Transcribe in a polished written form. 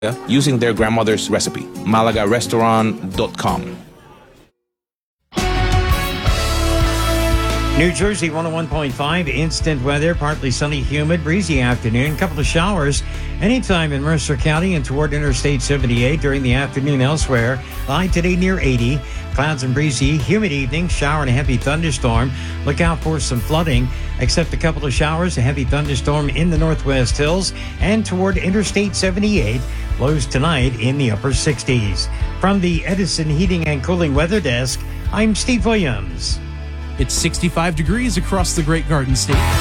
using their grandmother's recipe. MalagaRestaurant.com. New Jersey 101.5, instant weather, partly sunny, humid, breezy afternoon, couple of showers anytime in Mercer County and toward Interstate 78 during the afternoon elsewhere. High today near 80. Clouds and breezy, humid evening, shower and a heavy thunderstorm. Look out for some flooding, except a couple of showers, a heavy thunderstorm in the Northwest Hills and toward Interstate 78. Lows tonight in the upper 60s. From the Edison Heating and Cooling Weather Desk, I'm Steve Williams. It's 65 degrees across the Great Garden State.